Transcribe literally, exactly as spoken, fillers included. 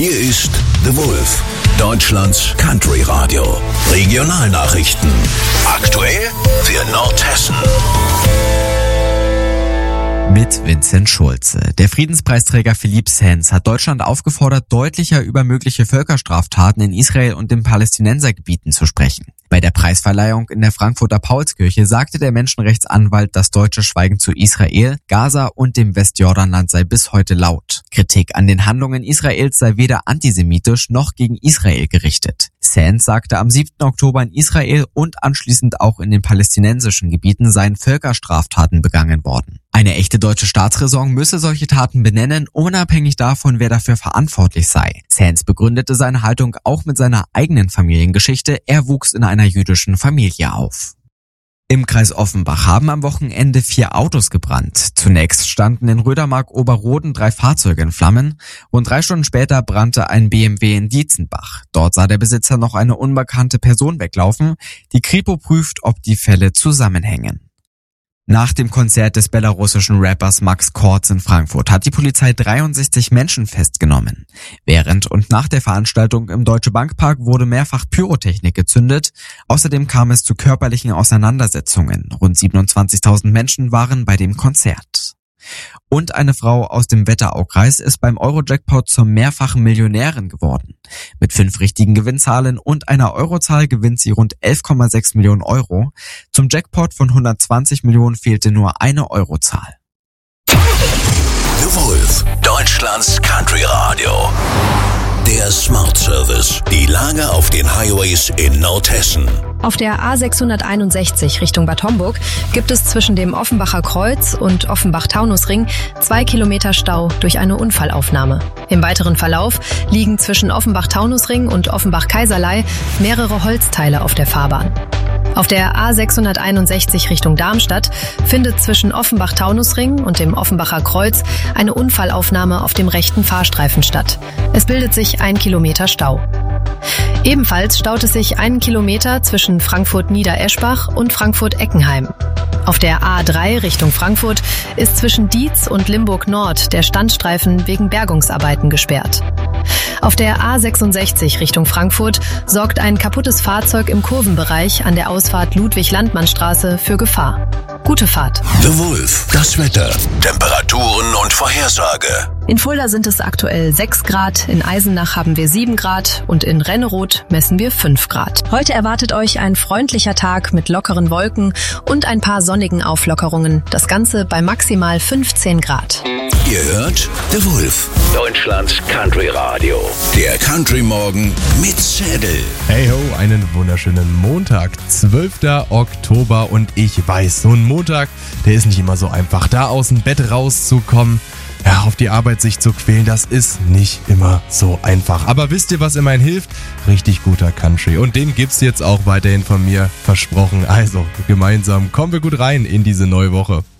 Hier ist The Wolf, Deutschlands Country Radio. Regionalnachrichten. Aktuell für Nordhessen. Mit Vincent Schulze. Der Friedenspreisträger Philippe Sands hat Deutschland aufgefordert, deutlicher über mögliche Völkerstraftaten in Israel und den Palästinensergebieten zu sprechen. Bei der Preisverleihung in der Frankfurter Paulskirche sagte der Menschenrechtsanwalt, das deutsche Schweigen zu Israel, Gaza und dem Westjordanland sei bis heute laut. Kritik an den Handlungen Israels sei weder antisemitisch noch gegen Israel gerichtet. Sands sagte am siebten Oktober, in Israel und anschließend auch in den palästinensischen Gebieten seien Völkerstraftaten begangen worden. Eine echte deutsche Staatsräson müsse solche Taten benennen, unabhängig davon, wer dafür verantwortlich sei. Sands begründete seine Haltung auch mit seiner eigenen Familiengeschichte. Er wuchs in einer jüdischen Familie auf. Im Kreis Offenbach haben am Wochenende vier Autos gebrannt. Zunächst standen in Rödermark-Oberroden drei Fahrzeuge in Flammen. Rund drei Stunden später brannte ein B M W in Dietzenbach. Dort sah der Besitzer noch eine unbekannte Person weglaufen. Die Kripo prüft, ob die Fälle zusammenhängen. Nach dem Konzert des belarussischen Rappers Max Kortz in Frankfurt hat die Polizei dreiundsechzig Menschen festgenommen. Während und nach der Veranstaltung im Deutsche Bank Park wurde mehrfach Pyrotechnik gezündet. Außerdem kam es zu körperlichen Auseinandersetzungen. Rund siebenundzwanzigtausend Menschen waren bei dem Konzert. Und eine Frau aus dem Wetteraukreis ist beim Euro-Jackpot zur mehrfachen Millionärin geworden. Mit fünf richtigen Gewinnzahlen und einer Eurozahl gewinnt sie rund elf Komma sechs Millionen Euro. Zum Jackpot von hundertzwanzig Millionen fehlte nur eine Eurozahl. The Wolf, Deutschlands Country Radio. Der Smart Service. Die Lage auf den Highways in Nordhessen. Auf der A sechshunderteinundsechzig Richtung Bad Homburg gibt es zwischen dem Offenbacher Kreuz und Offenbach-Taunusring zwei Kilometer Stau durch eine Unfallaufnahme. Im weiteren Verlauf liegen zwischen Offenbach-Taunusring und Offenbach-Kaiserlei mehrere Holzteile auf der Fahrbahn. Auf der A sechshunderteinundsechzig Richtung Darmstadt findet zwischen Offenbach-Taunusring und dem Offenbacher Kreuz eine Unfallaufnahme auf dem rechten Fahrstreifen statt. Es bildet sich ein Kilometer Stau. Ebenfalls staut es sich einen Kilometer zwischen Frankfurt-Niedereschbach und Frankfurt-Eckenheim. Auf der A drei Richtung Frankfurt ist zwischen Dietz und Limburg-Nord der Standstreifen wegen Bergungsarbeiten gesperrt. Auf der A sechsundsechzig Richtung Frankfurt sorgt ein kaputtes Fahrzeug im Kurvenbereich an der Ausfahrt Ludwig-Landmann-Straße für Gefahr. Gute Fahrt. The Wolf, das Wetter, Temperaturen und Vorhersage. In Fulda sind es aktuell sechs Grad, in Eisenach haben wir sieben Grad und in Renneroth messen wir fünf Grad. Heute erwartet euch ein freundlicher Tag mit lockeren Wolken und ein paar sonnigen Auflockerungen. Das Ganze bei maximal fünfzehn Grad. Ihr hört The Wolf, Deutschlands Country Radio. Der Country Morgen mit Zedel. Hey ho, einen wunderschönen Montag, zwölften Oktober, und ich weiß, so ein Montag, der ist nicht immer so einfach. Da aus dem Bett rauszukommen, ja, auf die Arbeit sich zu quälen, das ist nicht immer so einfach. Aber wisst ihr, was immerhin hilft? Richtig guter Country. Und den gibt's jetzt auch weiterhin von mir versprochen. Also, gemeinsam kommen wir gut rein in diese neue Woche.